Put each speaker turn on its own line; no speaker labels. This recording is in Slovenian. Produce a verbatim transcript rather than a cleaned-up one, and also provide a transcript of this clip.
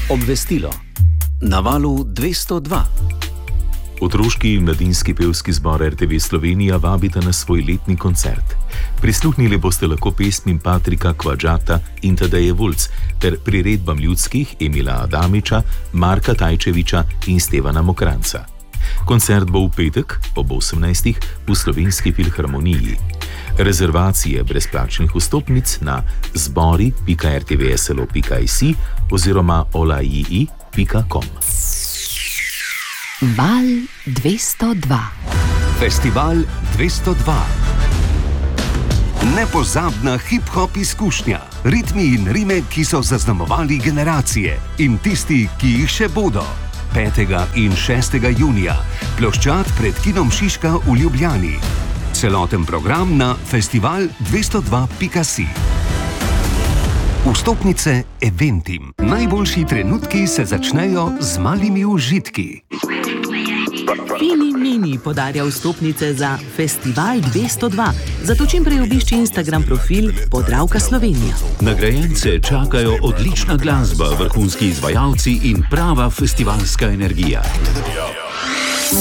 Obvestilo. Na valu dvesto dva.
Otroški in mladinski pevski zbor R T V Slovenija vabita na svoj letni koncert. Prisluhnili boste lahko pesmim Patrika Kvadžata in Tadeje Vulc ter priredbam ljudskih Emila Adamiča, Marka Tajčeviča in Stevana Mokranca. Koncert bo v petek ob osemnajstih v Slovenski filharmoniji. Rezervacije brezplačnih vstopnic na zbori pika r t v s l o pika i s oziroma olajii pika com.
Val dvesto dva.
Festival dvesto dva. Nepozabna hip-hop izkušnja, ritmi in rime, ki so zaznamovali generacije in tisti, ki jih še bodo. petega in šestega junija, ploščad pred kinom Šiška v Ljubljani. Celoten program na festival dvesto dva pika si. Vstopnice Eventim. Najboljši trenutki se začnejo z malimi užitki.
Fini Mini podarja vstopnice za Festival dvesto dva, zato čim prej obišči Instagram profil Podravka Slovenija.
Nagrajence čakajo odlična glasba, vrhunski izvajalci in prava festivalska energija.